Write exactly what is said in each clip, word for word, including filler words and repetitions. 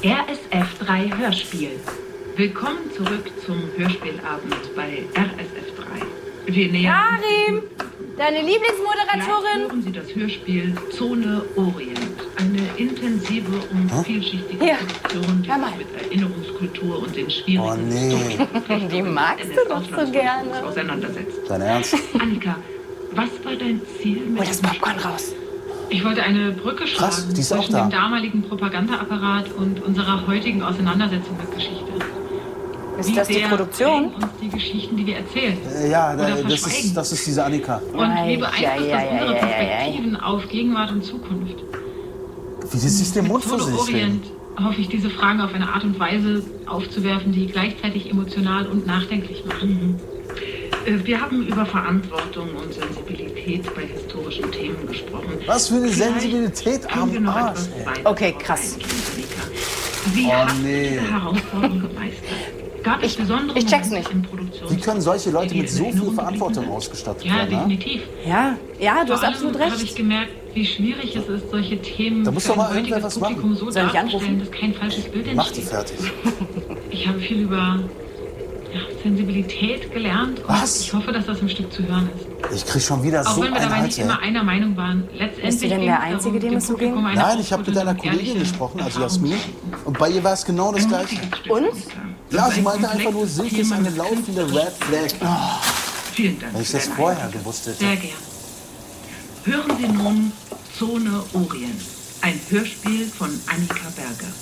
R S F drei Hörspiel. Willkommen zurück zum Hörspielabend bei R S F drei. Wir nähern Karim, deine Lieblingsmoderatorin. Gleich hören Sie das Hörspiel Zone Orient. Eine intensive und hm? vielschichtige ja. Produktion, die sich mit Erinnerungskultur und den schwierigen oh, nee. Die magst du doch so gerne. Auseinandersetzt. Dein Ernst? Annika, was war dein Ziel mit Hol das Popcorn raus. Ich wollte eine Brücke schlagen Krass, die ist zwischen auch da. dem damaligen Propagandaapparat und unserer heutigen Auseinandersetzung mit Geschichte. Ist Wie das die sehr Produktion? prägen uns die Geschichten, die wir erzählen? Äh, ja, da, Oder das, ist, das ist diese Annika. Und wie beeinflusst ja, ja, das unsere ja, ja, Perspektiven auf Gegenwart und Zukunft? Wie sie sich den Mund vor Zone sich Orient hoffe ich, diese Fragen auf eine Art und Weise aufzuwerfen, die gleichzeitig emotional und nachdenklich macht. Mhm. Wir haben über Verantwortung und Sensibilität bei historischen Themen gesprochen. Was für eine Vielleicht Sensibilität am Arsch, ey. Okay, krass. Wie Oh, hat nee. diese Herausforderung gemeistert? Gab es Ich- besondere ich check's Momente nicht. in Produktion? Wie können solche Leute die mit dir so in viel Erinnerung Verantwortung geblieben sind? ausgestattet Ja, werden? Ne? definitiv. Ja, ja, du hast Vor absolut allem habe ich recht. gemerkt, wie schwierig es ist, solche Themen Da muss für doch mal ein irgendwer heutiges was Publikum machen. so Soll ich darzustellen, anrufen? dass kein falsches Bild Mach die entsteht. fertig. Ich habe viel über ja, Sensibilität gelernt und Was? ich hoffe, dass das im Stück zu hören ist. Ich krieg schon wieder Auch so wenn wir einen dabei Hals, nicht ey. immer einer Meinung waren. Letztendlich Bist du denn ging der es darum, Einzige, dem es so Publikum ging? eine Nein, ich habe mit deiner aufschlussende, Kollegin ehrliche gesprochen, also Erfahrung Jasmin. zu schicken. Und bei ihr war es genau das Gleiche. Und? Ja, sie meinte einfach nur, Silke ist eine laufende Red Flag. Vielen Dank. Wenn ich für das deinen vorher Einsatz. gewusst hätte. Sehr gern. Hören Sie nun Zone Orient, ein Hörspiel von Annika Berger.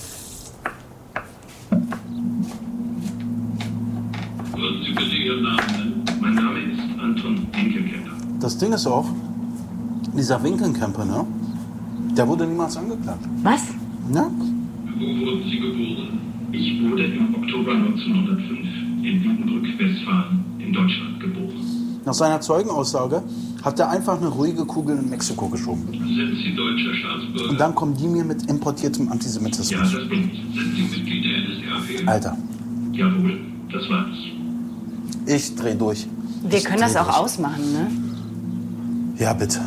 Würden Sie bitte Ihren Namen nennen? Mein Name ist Anton Winkelkämper. Das Ding ist auch, dieser Winkelkämper, ne? Der wurde niemals angeklagt. Was? Ne? Wo wurden Sie geboren? Ich wurde im Oktober neunzehnhundertfünf in Wiedenbrück, Westfalen, in Deutschland geboren. Nach seiner Zeugenaussage hat er einfach eine ruhige Kugel in Mexiko geschoben. Sind Sie deutscher Staatsbürger? Und dann kommen die mir mit importiertem Ja, Antisemitismus. das bin ich. Sind Sie Mitglied der N S D A P? Alter, Jawohl, das war ich. ich dreh durch. Wir Ich können das dreh auch durch. ausmachen, ne? Ja, bitte.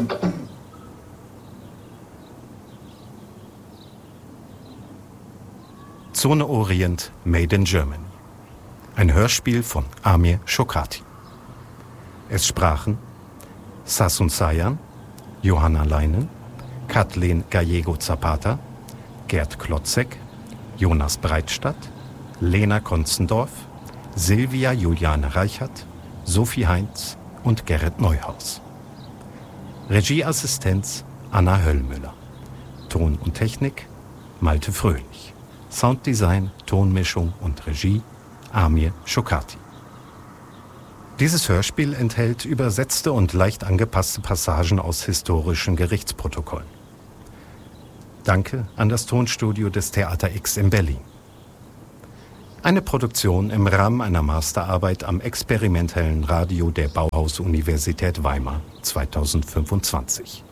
Zone Orient Made in Germany. Ein Hörspiel von Amir Shokati. Es sprachen Sassoon Sayan, Johanna Leinen, Kathleen Gallego-Zapata, Gerd Klotzek, Jonas Breitstadt, Lena Konzendorf, Silvia Juliane Reichert, Sophie Heinz und Gerrit Neuhaus. Regieassistenz Anna Höllmüller. Ton und Technik Malte Fröhlich. Sounddesign, Tonmischung und Regie Amir Shokati. Dieses Hörspiel enthält übersetzte und leicht angepasste Passagen aus historischen Gerichtsprotokollen. Danke an das Tonstudio des Theater X in Berlin. Eine Produktion im Rahmen einer Masterarbeit am experimentellen Radio der Bauhaus-Universität Weimar zweitausendfünfundzwanzig.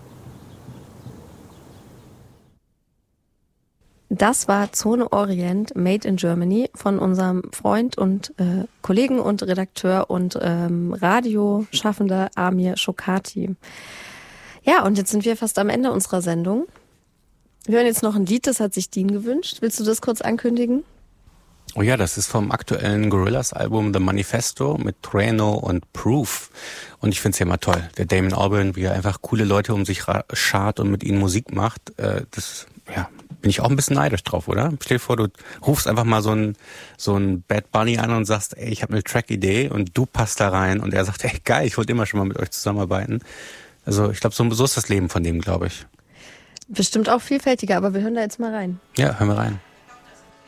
Das war Zone Orient Made in Germany von unserem Freund und äh, Kollegen und Redakteur und ähm, Radioschaffender Amir Shokati. Ja, und jetzt sind wir fast am Ende unserer Sendung. Wir hören jetzt noch ein Lied, das hat sich Dean gewünscht. Willst du das kurz ankündigen? Oh ja, das ist vom aktuellen Gorillaz-Album The Manifesto mit Reno und Proof. Und ich finde es ja immer toll, der Damon Albarn, wie er einfach coole Leute um sich schart und mit ihnen Musik macht. Äh, das, ja, bin ich auch ein bisschen neidisch drauf, oder? Stell dir vor, du rufst einfach mal so ein so ein Bad Bunny an und sagst, ey, ich habe eine Track-Idee und du passt da rein. Und er sagt, ey, geil, ich wollte immer schon mal mit euch zusammenarbeiten. Also ich glaube, so, so ist das Leben von dem, glaube ich. Bestimmt auch vielfältiger, aber wir hören da jetzt mal rein. Ja, hören wir rein.